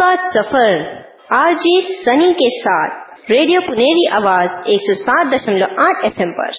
का सफर आरजे सनी के साथ रेडियो पुनेरी आवाज 107.8 FM पर।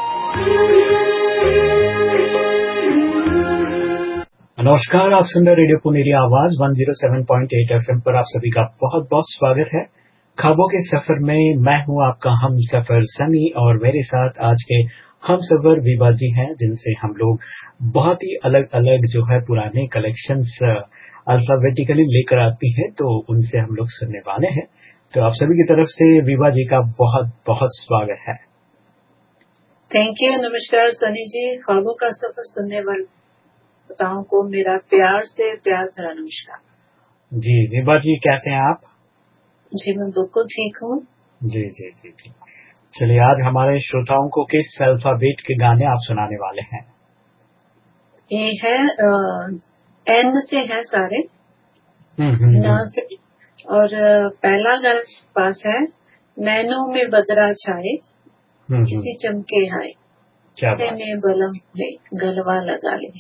नमस्कार, आप सुन रहे रेडियो पुनेरी आवाज 107.8 FM पर। आप सभी का बहुत बहुत स्वागत है ख्वाबों के सफर में। मैं हूं आपका हम सफर सनी और मेरे साथ आज के हम सफर विभा जी हैं, जिनसे हम लोग बहुत ही अलग अलग जो है पुराने कलेक्शंस अल्फाबेटिकली लेकर आती हैं, तो उनसे हम लोग सुनने वाले हैं। तो आप सभी की तरफ से विभा जी का बहुत बहुत स्वागत है। Thank you. नमस्कार सनी जी। ख्वाबों का सफर सुनने वाले श्रोताओं को मेरा प्यार से प्यार भरा नमस्कार। जी विभा जी, कैसे हैं आप? जी मैं बिल्कुल ठीक हूँ। जी जी जी जी। चलिए, आज हमारे श्रोताओं को किस अल्फाबेट के गाने आप सुनाने वाले हैं? ये है एन से है सारे, न से। और पहला गाना पास है नैनों में बदरा छाए किसी चमके हाय, क्या बात में बलम ले गलवा लगा ले।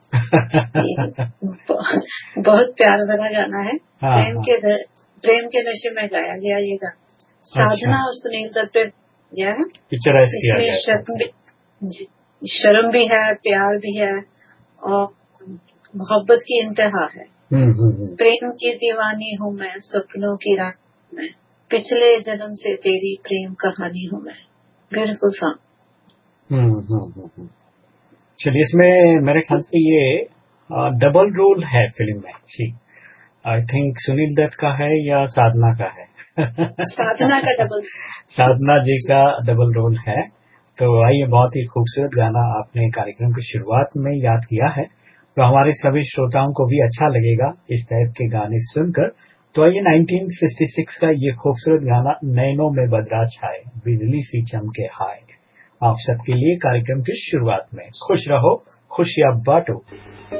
बहुत प्यार भरा गाना है। प्रेम के नशे में गाया गया ये गाना। साधना और सुनील दत्त गया है। इसमें शर्म भी है, प्यार भी है और मोहब्बत की इंतहा है। प्रेम की दीवानी हूँ मैं, सपनों की रानी मैं, पिछले जन्म से तेरी प्रेम कहानी हूँ मैं। Beautiful song. चलिए, इसमें मेरे ख्याल से ये डबल रोल है फिल्म में। जी, आई थिंक सुनील दत्त का है या साधना का है? साधना का डबल साधना जी का डबल रोल है। तो आइए, बहुत ही खूबसूरत गाना आपने कार्यक्रम की शुरुआत में याद किया है, तो हमारे सभी श्रोताओं को भी अच्छा लगेगा इस टाइप के गाने सुनकर। तो आइए, 1966 का ये खूबसूरत गाना नैनों में बदरा छाए बिजली सी चमके हाय आप सबके लिए कार्यक्रम की शुरुआत में। खुश रहो, खुशियां बांटो।